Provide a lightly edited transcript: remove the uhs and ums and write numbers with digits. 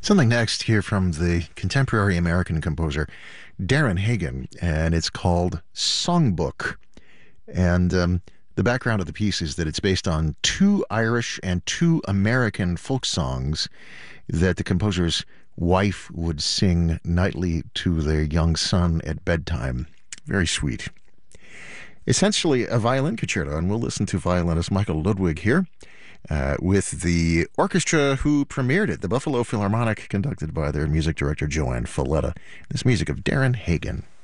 Something next here from the contemporary American composer Darren Hagen, and it's called Songbook. And the background of the piece is that it's based on two Irish and two American folk songs that the composer's wife would sing nightly to their young son at bedtime. Very sweet. Essentially a violin concerto, and we'll listen to violinist Michael Ludwig here with the orchestra who premiered it, the Buffalo Philharmonic, conducted by their music director Joanne Falletta. This music of Darren Hagen.